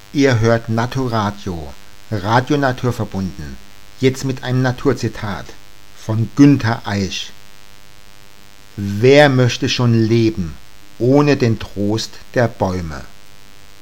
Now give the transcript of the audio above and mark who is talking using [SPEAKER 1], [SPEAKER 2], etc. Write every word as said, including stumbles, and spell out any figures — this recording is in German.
[SPEAKER 1] Ihr hört Naturadio, Radio Naturverbunden, jetzt mit einem Naturzitat von Günter Aisch. Wer möchte schon leben ohne den Trost der Bäume?